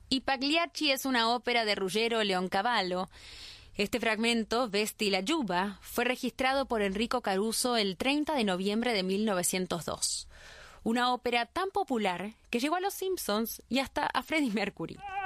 I Pagliacci es una ópera de Ruggero Leoncavallo. Este fragmento, Vesti la Giuba, fue registrado por Enrico Caruso el 30 de noviembre de 1902. Una ópera tan popular que llegó a Los Simpsons y hasta a Freddie Mercury.